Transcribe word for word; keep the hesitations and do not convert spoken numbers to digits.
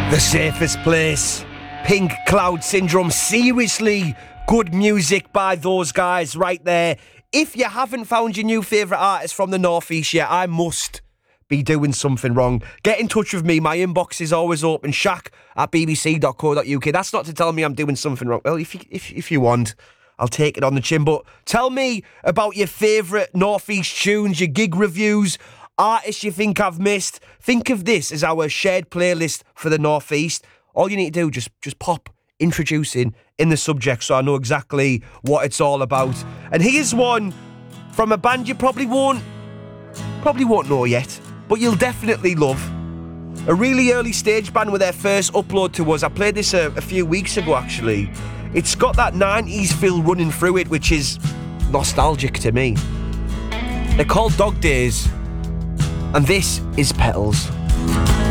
The Safest Place, Pink Cloud Syndrome. Seriously good music by those guys right there. If you haven't found your new favourite artist from the North East yet, I must be doing something wrong. Get in touch with me. My inbox is always open. Shaq at b b c dot co dot u k. That's not to tell me I'm doing something wrong. Well, if you, if, if you want, I'll take it on the chin. But tell me about your favourite North East tunes, your gig reviews, artists you think I've missed. Think of this as our shared playlist for the North East. All you need to do, just just pop introducing in the subject so I know exactly what it's all about. And here's one from a band you probably won't probably won't know yet, but you'll definitely love. A really early stage band with their first upload to us. I played this a, a few weeks ago actually. It's got that nineties feel running through it, which is nostalgic to me. They're called Dog Days, and this is Petals.